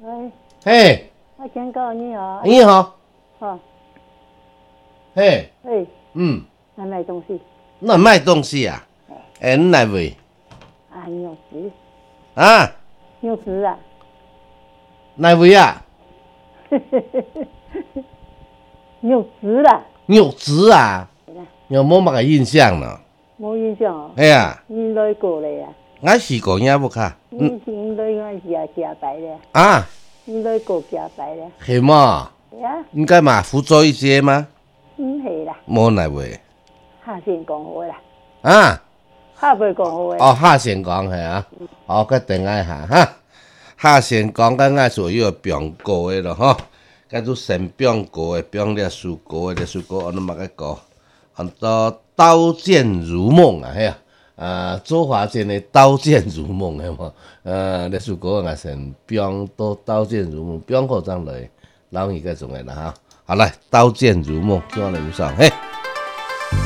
喂， 嘿， 阿强哥你好。 你好， 好， 嘿， 哎，来买东西。 那卖东西啊？你来卖啊，牛子， 啊？ 牛子啊， 来卖啊？ 牛子啦。 肉质啊？ 是啦， 有冇乜嘅印象呢？ 冇印象哦。 哎呀， 你來過嚟啊？ 我試過嘢冇卡。 你先來我夾白咧。 啊， 你來過夾白咧？ 係嘛？ 係啊， 應該嘛，輔助一些嗎？ 唔係啦， 冇來賣下先講好啦， 啊？ 下袂講好嘅。 哦，下先講係啊。哦，佢等下下哈。下先講緊我所有病過嘅咯，吼。跟住生病過嘅、病烈士過嘅、烈士過，我都冇個講。很多刀劍如夢啊，係啊，周華健的刀劍如夢係嘛？烈士過我成病都刀劍如夢，病過張來，老二個種嘅啦哈。好來，刀劍如夢，叫我嚟唔上，嘿。